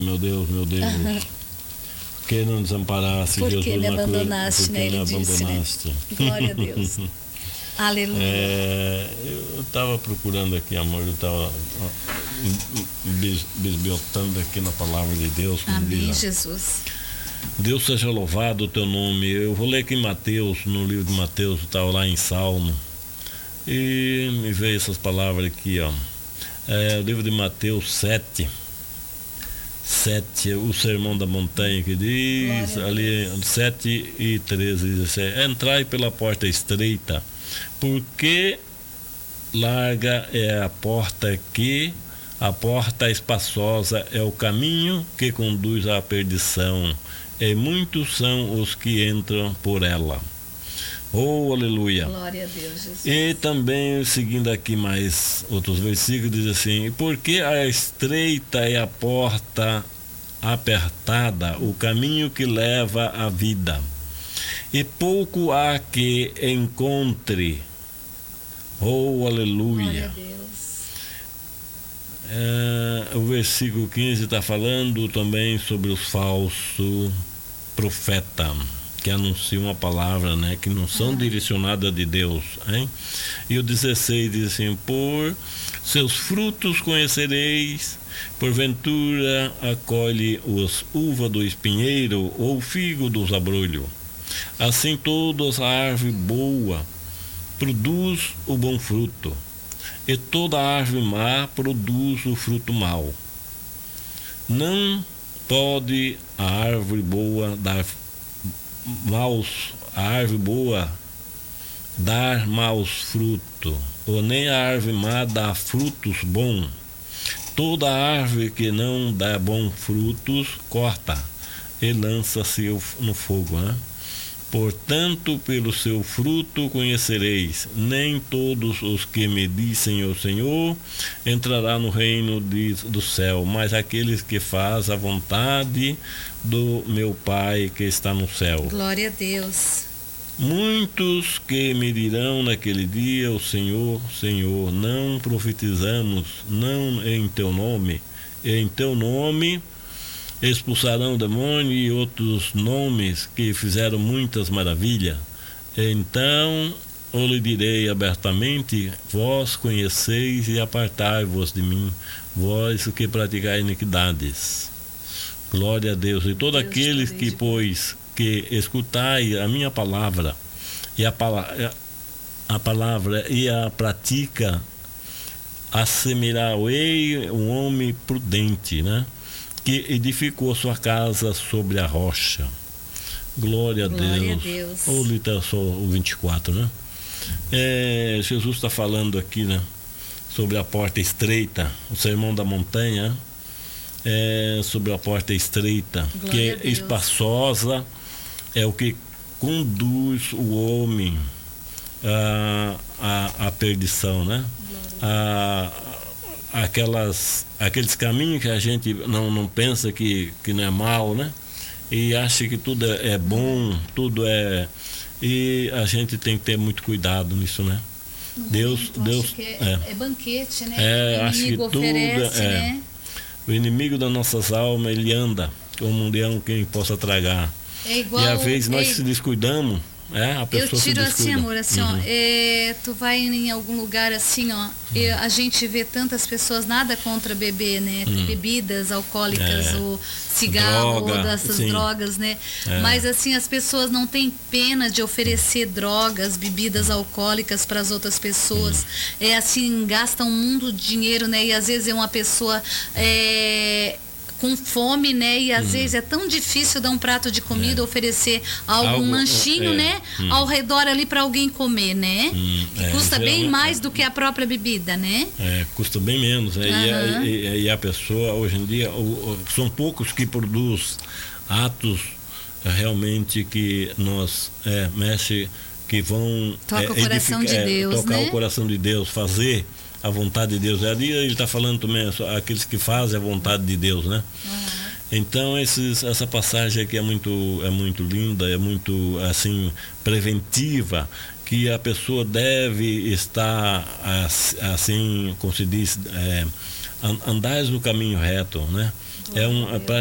Meu Deus, por que não desamparaste, Por Jesus, que me na cruz? abandonaste, Por né? que me Ele disse, né? abandonaste? Glória a Deus. Aleluia. Eu estava procurando aqui, amor, eu estava bisbilhotando aqui na palavra de Deus. Amém, Jesus. Deus seja louvado o teu nome. Eu vou ler aqui em Mateus, no livro de Mateus, eu estava lá em Salmo, e me veio essas palavras aqui, ó. O livro de Mateus 7, o Sermão da Montanha, que diz ali 7:13, diz assim: entrai pela porta estreita, porque larga é a porta espaçosa é o caminho que conduz à perdição, e muitos são os que entram por ela. Oh, aleluia. Glória a Deus, Jesus. E também, seguindo aqui mais outros versículos, diz assim: porque a estreita é a porta apertada, o caminho que leva à vida, e pouco há que encontre. Oh, aleluia. Glória a Deus. O versículo 15 está falando também sobre os falsos profetas, que anunciam a palavra, né, que não são direcionadas de Deus, hein? E o 16 diz assim: por seus frutos conhecereis, porventura acolhe os uva do espinheiro ou figo do zabrolho. Assim todas a árvore boa produz o bom fruto, e toda árvore má produz o fruto mau. Não pode a árvore boa dar maus frutos, ou nem a árvore má dar frutos bons. Toda árvore que não dá bons frutos corta e lança-se no fogo, né? Portanto, pelo seu fruto conhecereis. Nem todos os que me dizem o Senhor entrará no reino do céu, mas aqueles que fazem a vontade do meu Pai que está no céu. Glória a Deus. Muitos que me dirão naquele dia: o Senhor, Senhor, não profetizamos, não em teu nome, e em teu nome expulsarão o demônio, e outros nomes que fizeram muitas maravilhas. Então eu lhe direi abertamente: vós conheceis e apartai-vos de mim, vós que praticais iniquidades. Glória a Deus. E todos aqueles que, pois, que escutai a minha palavra e a palavra e a pratica, assemelhar-ei um homem prudente, né, que edificou sua casa sobre a rocha. Glória a Deus. Ou literal só o 24, né? Jesus está falando aqui, né, sobre a porta estreita, o Sermão da Montanha, sobre a porta estreita, glória, que é espaçosa, é o que conduz o homem à perdição, né? Aqueles caminhos que a gente não pensa que não é mal, né? E acha que tudo é bom, tudo é... E a gente tem que ter muito cuidado nisso, né? Deus que é banquete, né? O inimigo acho que oferece, tudo né? O inimigo das nossas almas, ele anda como um leão que possa tragar. Igual, e às vezes nós se descuidamos, a pessoa eu tiro se assim, amor, assim, tu vai em algum lugar assim, a gente vê tantas pessoas, nada contra beber, né? Bebidas alcoólicas, ou cigarro, ou dessas drogas, né? Mas assim, as pessoas não têm pena de oferecer drogas, bebidas alcoólicas para as outras pessoas. Assim, gastam um mundo de dinheiro, né? E às vezes é uma pessoa com fome, né? E às vezes é tão difícil dar um prato de comida, oferecer algum lanchinho, né? Ao redor ali para alguém comer, né? Que custa bem mais do que a própria bebida, né? Custa bem menos, né? E a pessoa, hoje em dia, são poucos que produzem atos realmente que nós mexe, que vão tocar o coração de Deus, tocar, né? O coração de Deus, fazer a vontade de Deus. Ali ele está falando também aqueles que fazem a vontade de Deus, né? Então essa passagem aqui é muito linda, é muito assim preventiva, que a pessoa deve estar assim, como se diz, andais no caminho reto, né? É